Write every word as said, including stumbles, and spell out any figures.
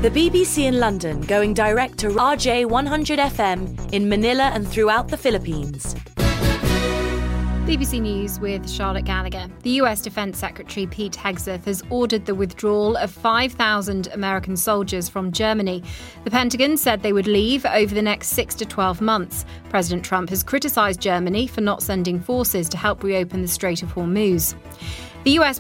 The B B C in London going direct to R J one hundred F M in Manila and throughout the Philippines. B B C News with Charlotte Gallagher. The U S Defense Secretary Pete Hegseth has ordered the withdrawal of five thousand American soldiers from Germany. The Pentagon said they would leave over the next six to twelve months. President Trump has criticised Germany for not sending forces to help reopen the Strait of Hormuz. The U S